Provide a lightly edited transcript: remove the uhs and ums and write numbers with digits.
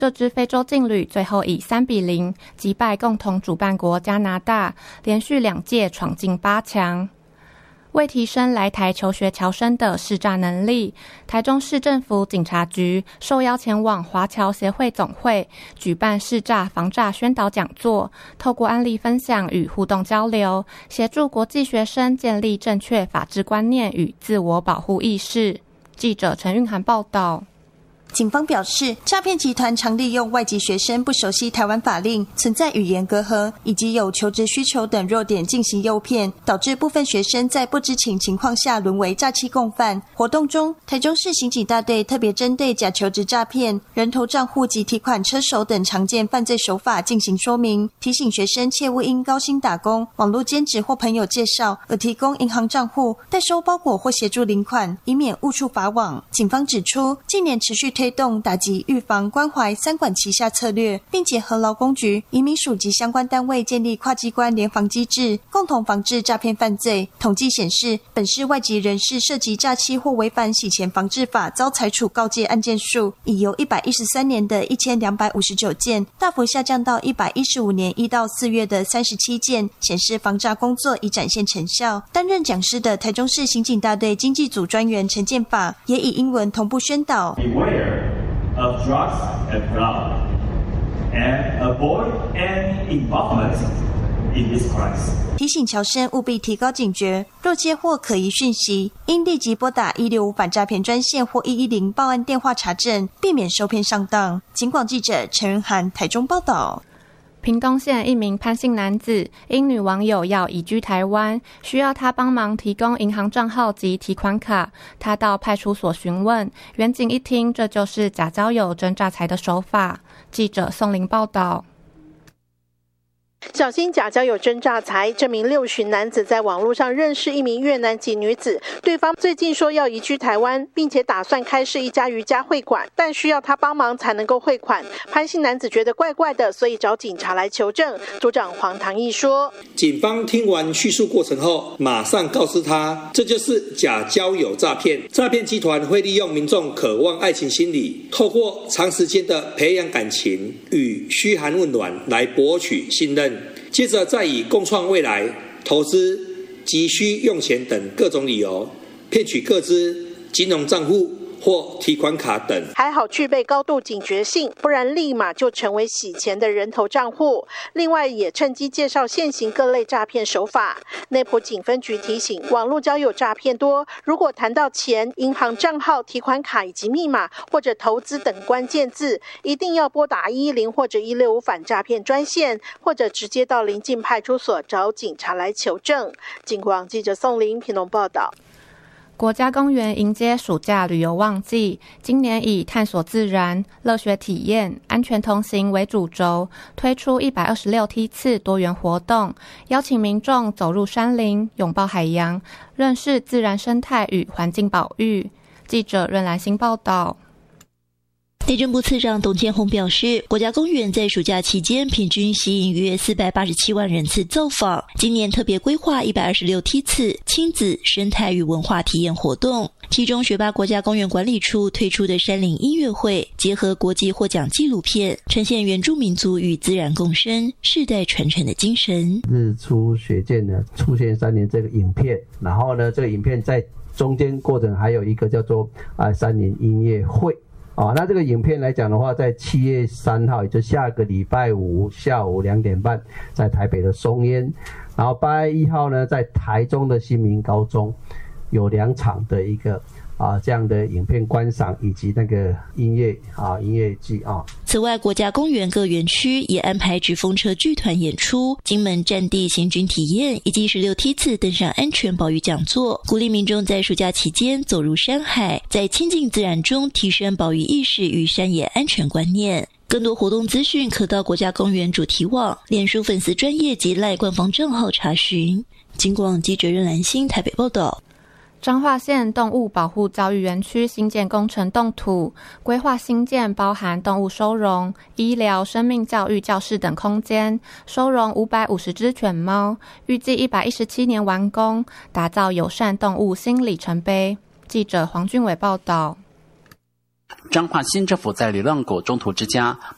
这支非洲劲旅最后以3-0击败共同主办国加拿大，连续2届闯进8强。为提升来台求学侨生的识诈能力，台中市政府警察局受邀前往华侨协会总会举办识诈防诈宣导讲座，透过案例分享与互动交流，协助国际学生建立正确法治观念与自我保护意识。记者陈韵涵报道。 警方表示，诈骗集团常利用外籍学生不熟悉台湾法令、存在语言隔阂以及有求职需求等弱点进行诱骗，导致部分学生在不知情情况下沦为诈欺共犯。活动中，台中市刑警大队特别针对假求职诈骗、人头账户及提款车手等常见犯罪手法进行说明，提醒学生切勿因高薪打工、网络兼职或朋友介绍而提供银行账户、代收包裹或协助领款，以免误触法网。警方指出，近年持续推动打击预防关怀3管齐下策略，并结合劳工局、移民署及相关单位建立跨机关联防机制，共同防治诈骗犯罪。统计显示，本市外籍人士涉及诈欺或违反洗钱防治法遭裁处告诫案件数，已由113年的1259件大幅下降到115年1到4月的37件，显示防诈工作已展现成效。担任讲师的台中市刑警大队经济组专员陈建法也以英文同步宣导。 Of drugs and fraud, and avoid any involvement in this crimes. 提醒侨生务必提高警觉，若接获可疑讯息，应立即拨打165反诈骗专线或110报案电话查证，避免受骗上当。警广记者陈云涵台中报道。 屏东县一名潘姓男子因女网友要移居台湾，需要他帮忙提供银行账号及提款卡，他到派出所询问，员警一听这就是假交友真诈财的手法。记者宋玲报道。 小心假交友真诈财，这名60男子在网络上认识一名越南籍女子，对方最近说要移居台湾，并且打算开设一家瑜伽会馆，但需要他帮忙才能够汇款。潘姓男子觉得怪怪的，所以找警察来求证。组长黄唐毅说， 警方听完叙述过程后，马上告知他，这就是假交友诈骗。诈骗集团会利用民众渴望爱情心理，透过长时间的培养感情与嘘寒问暖来博取信任，接着再以共创未来、投资、急需用钱等各种理由，骗取个资、金融账户或提款卡等。 还好具备高度警觉性，不然立马就成为洗钱的人头账户。另外也趁机介绍现行各类诈骗手法。内埔警分局提醒，网络交友诈骗多，如果谈到钱、银行账号、提款卡以及密码或者投资等关键字，一定要拨打110或者165反诈骗专线，或者直接到邻近派出所找警察来求证。警广记者宋玲屏东报道。 国家公园迎接暑假旅游旺季，今年以探索自然、乐学体验、安全同行为主轴，推出126梯次多元活动，邀请民众走入山林，拥抱海洋，认识自然生态与环境保育。记者任兰心报道。 内政部次长董建宏表示，国家公园在暑假期间平均吸引约487万人次造访，今年特别规划126梯次亲子、生态与文化体验活动，其中学霸国家公园管理处推出的山林音乐会，结合国际获奖纪录片，呈现原住民族与自然共生、世代传承的精神。 日出雪见呢出现山林这个影片，然后呢这个影片在中间过程还有一个叫做山林音乐会。那这个影片来讲的话，在7月3号，也就下个礼拜五下午2点半，在台北的松烟，然后8月1号呢，在台中的新民高中有2场的一个这样的影片观赏以及那个音乐剧。 此外，国家公园各园区也安排纸风车剧团演出、金门战地行军体验以及16梯次登山安全保育讲座，鼓励民众在暑假期间走入山海，在亲近自然中提升保育意识与山野安全观念。更多活动资讯可到国家公园主题网、脸书粉丝专页及LINE官方账号查询。警广记者任兰心台北报道。 彰化县动物保护教育园区新建工程动土，规划新建包含动物收容、医疗、生命教育教室等空间，收容550只犬猫，预计117年完工，打造友善动物新里程碑。记者黄俊伟报道。 彰化县政府在流浪狗中途之家